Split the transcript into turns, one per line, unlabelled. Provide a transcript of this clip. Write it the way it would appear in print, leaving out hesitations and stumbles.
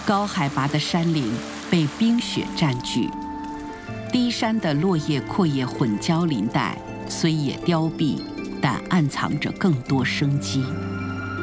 高海拔的山岭被冰雪占据，低山的落叶阔叶混交林带虽也凋敝，但暗藏着更多生机。